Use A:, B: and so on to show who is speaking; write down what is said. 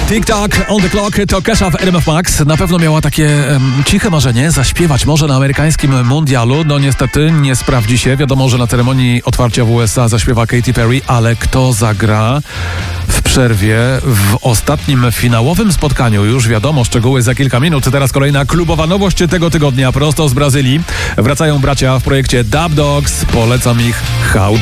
A: TikTok on the clock to Kesha w RMF Max. Na pewno miała takie ciche marzenie zaśpiewać może na amerykańskim mundialu. No niestety nie sprawdzi się. Wiadomo, że na ceremonii otwarcia w USA zaśpiewa Katy Perry, ale kto zagra w przerwie w ostatnim finałowym spotkaniu? Już wiadomo, szczegóły za kilka minut. Teraz kolejna klubowa nowość tego tygodnia prosto z Brazylii. Wracają bracia w projekcie Dub Dogs. Polecam ich. How